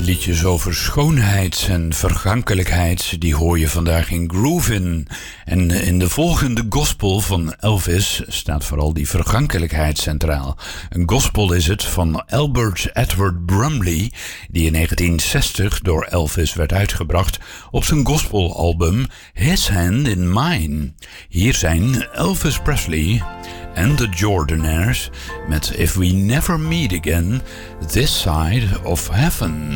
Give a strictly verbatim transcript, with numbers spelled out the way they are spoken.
Liedjes over schoonheid en vergankelijkheid, die hoor je vandaag in Groovin. En in de volgende gospel van Elvis staat vooral die vergankelijkheid centraal. Een gospel is het van Albert Edward Brumley, die in negentien zestig door Elvis werd uitgebracht op zijn gospelalbum His Hand in Mine. Hier zijn Elvis Presley en de Jordanaires met If We Never Meet Again, This Side of Heaven.